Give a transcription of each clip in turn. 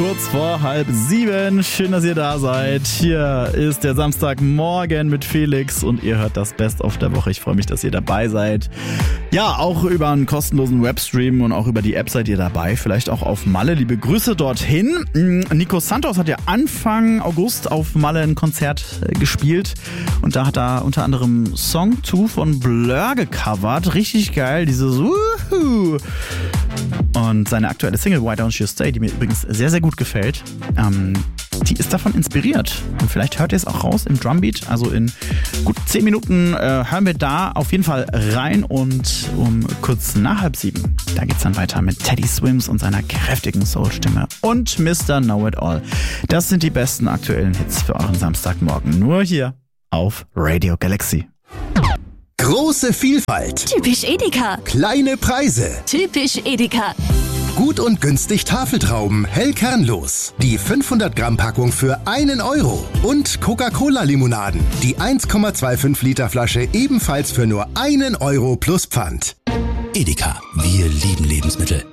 kurz vor 6:30. Schön, dass ihr da seid. Hier ist der Samstagmorgen mit Felix und ihr hört das Best of der Woche. Ich freue mich, dass ihr dabei seid. Ja, auch über einen kostenlosen Webstream und auch über die App seid ihr dabei. Vielleicht auch auf Malle. Liebe Grüße dorthin. Nico Santos hat ja Anfang August auf Malle ein Konzert gespielt. Und da hat er unter anderem Song 2 von Blur gecovert. Richtig geil, dieses Woohoo. Und seine aktuelle Single Why Don't You Stay, die mir übrigens sehr, sehr gut gefällt, die ist davon inspiriert. Und vielleicht hört ihr es auch raus im Drumbeat. Also in gut 10 Minuten hören wir da auf jeden Fall rein. Und um kurz nach 6:30, da geht's dann weiter mit Teddy Swims und seiner kräftigen Soul-Stimme und Mr. Know It All. Das sind die besten aktuellen Hits für euren Samstagmorgen. Nur hier auf Radio Galaxy. Große Vielfalt. Typisch Edeka. Kleine Preise. Typisch Edeka. Gut und günstig Tafeltrauben, hellkernlos. Die 500 Gramm Packung für 1 Euro. Und Coca-Cola-Limonaden. Die 1,25 Liter Flasche ebenfalls für nur 1 Euro plus Pfand. Edeka, wir lieben Lebensmittel.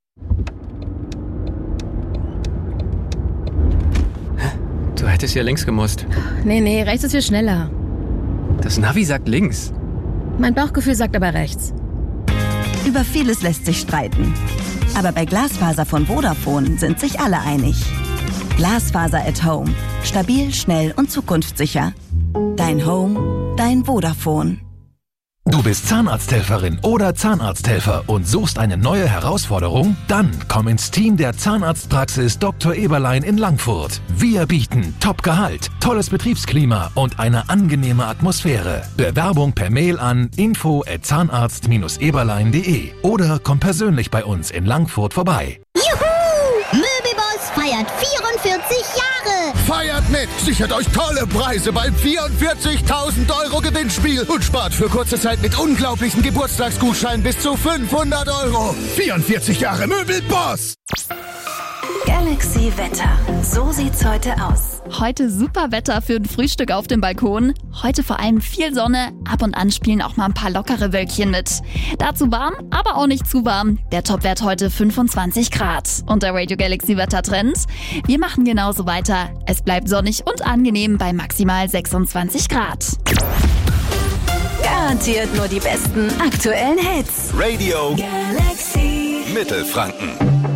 Du hättest ja links gemusst. Nee, rechts ist viel schneller. Das Navi sagt links. Mein Bauchgefühl sagt aber rechts. Über vieles lässt sich streiten. Aber bei Glasfaser von Vodafone sind sich alle einig. Glasfaser at Home. Stabil, schnell und zukunftssicher. Dein Home, dein Vodafone. Du bist Zahnarzthelferin oder Zahnarzthelfer und suchst eine neue Herausforderung? Dann komm ins Team der Zahnarztpraxis Dr. Eberlein in Langfurt. Wir bieten Top-Gehalt, tolles Betriebsklima und eine angenehme Atmosphäre. Bewerbung per Mail an info@zahnarzt-eberlein.de oder komm persönlich bei uns in Langfurt vorbei. Juhu! Möbelboss feiert 44 Jahre! Feiert mit! Sichert euch tolle Preise beim 44.000 € Gewinnspiel und spart für kurze Zeit mit unglaublichen Geburtstagsgutscheinen bis zu 500 €. 44 Jahre Möbelboss! Galaxy Wetter. So sieht's heute aus. Heute super Wetter für ein Frühstück auf dem Balkon. Heute vor allem viel Sonne. Ab und an spielen auch mal ein paar lockere Wölkchen mit. Dazu warm, aber auch nicht zu warm. Der Topwert heute 25 Grad. Und der Radio Galaxy Wettertrend? Wir machen genauso weiter. Es bleibt sonnig und angenehm bei maximal 26 Grad. Garantiert nur die besten aktuellen Hits. Radio Galaxy Mittelfranken.